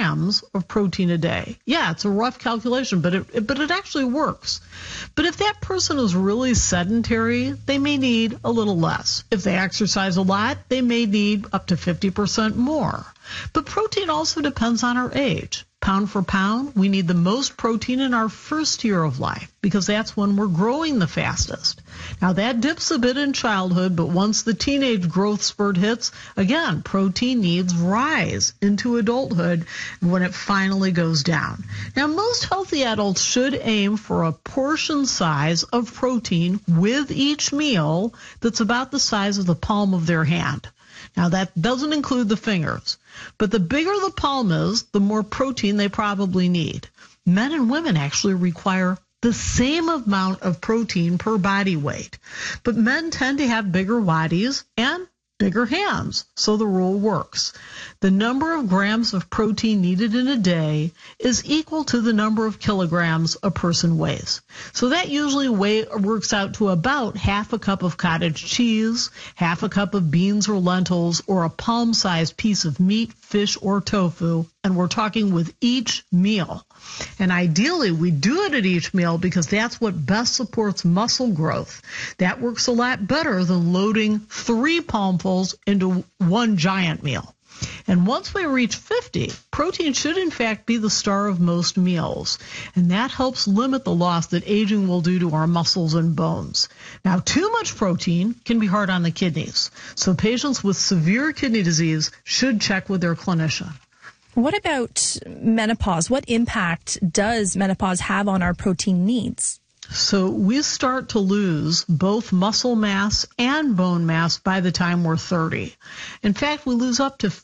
grams of protein a day. Yeah, it's a rough calculation, but it actually works. But if that person is really sedentary, they may need a little less. If they exercise a lot, they may need up to 50% more. But protein also depends on our age. Pound for pound, we need the most protein in our first year of life because that's when we're growing the fastest. Now that dips a bit in childhood, but once the teenage growth spurt hits, again, protein needs rise into adulthood when it finally goes down. Now most healthy adults should aim for a portion size of protein with each meal that's about the size of the palm of their hand. Now, that doesn't include the fingers, but the bigger the palm is, the more protein they probably need. Men and women actually require the same amount of protein per body weight, but men tend to have bigger bodies and bigger hands, so the rule works. The number of grams of protein needed in a day is equal to the number of kilograms a person weighs. So that usually works out to about half a cup of cottage cheese, half a cup of beans or lentils, or a palm-sized piece of meat, fish, or tofu, and we're talking with each meal. And ideally, we do it at each meal because that's what best supports muscle growth. That works a lot better than loading 3 palmfuls into one giant meal. And once we reach 50, protein should in fact be the star of most meals. And that helps limit the loss that aging will do to our muscles and bones. Now, too much protein can be hard on the kidneys. So patients with severe kidney disease should check with their clinician. What about menopause? What impact does menopause have on our protein needs? So we start to lose both muscle mass and bone mass by the time we're 30. In fact, we lose up to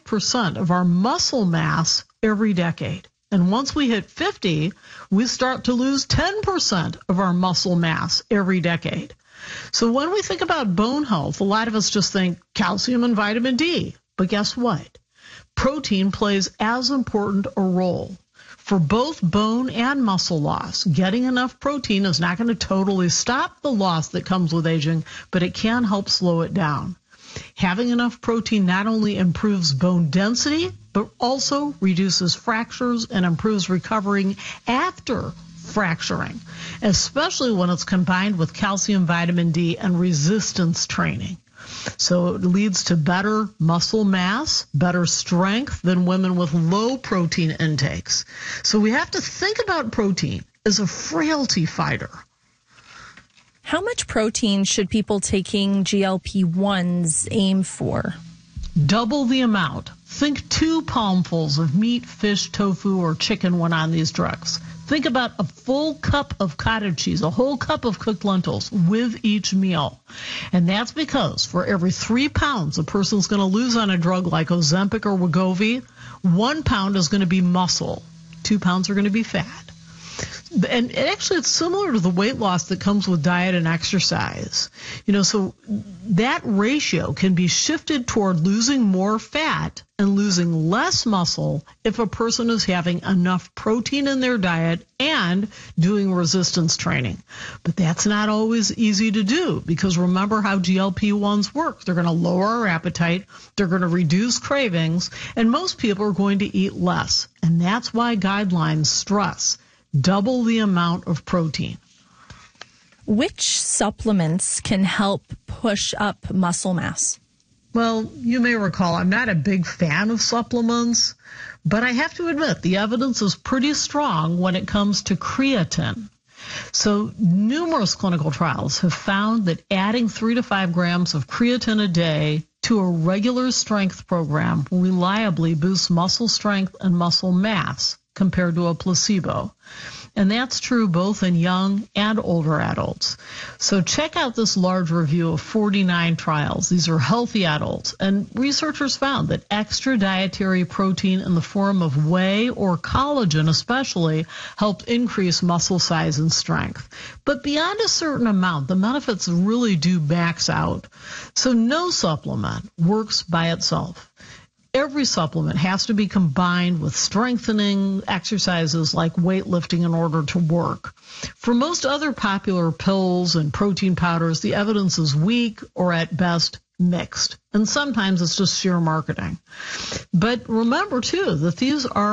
5% of our muscle mass every decade. And once we hit 50, we start to lose 10% of our muscle mass every decade. So when we think about bone health, a lot of us just think calcium and vitamin D. But guess what? Protein plays as important a role. For both bone and muscle loss, getting enough protein is not going to totally stop the loss that comes with aging, but it can help slow it down. Having enough protein not only improves bone density, but also reduces fractures and improves recovering after fracturing, especially when it's combined with calcium, vitamin D, and resistance training. So it leads to better muscle mass, better strength than women with low protein intakes. So we have to think about protein as a frailty fighter. How much protein should people taking GLP-1s aim for? Double the amount. Think 2 palmfuls of meat, fish, tofu, or chicken when on these drugs. Think about a full cup of cottage cheese, a whole cup of cooked lentils with each meal. And that's because for every 3 pounds a person's going to lose on a drug like Ozempic or Wegovy, 1 pound is going to be muscle. 2 pounds are going to be fat. And actually, it's similar to the weight loss that comes with diet and exercise. So that ratio can be shifted toward losing more fat and losing less muscle if a person is having enough protein in their diet and doing resistance training. But that's not always easy to do because remember how GLP-1s work. They're going to lower our appetite, they're going to reduce cravings, and most people are going to eat less. And that's why guidelines stress double the amount of protein. Which supplements can help push up muscle mass? Well, you may recall I'm not a big fan of supplements, but I have to admit the evidence is pretty strong when it comes to creatine. So numerous clinical trials have found that adding 3 to 5 grams of creatine a day to a regular strength program reliably boosts muscle strength and muscle mass compared to a placebo. And that's true both in young and older adults. So check out this large review of 49 trials. These are healthy adults. And researchers found that extra dietary protein in the form of whey or collagen especially helped increase muscle size and strength. But beyond a certain amount, the benefits really do max out. So no supplement works by itself. Every supplement has to be combined with strengthening exercises like weightlifting in order to work. For most other popular pills and protein powders, the evidence is weak or at best mixed. And sometimes it's just sheer marketing. But remember, too, that these are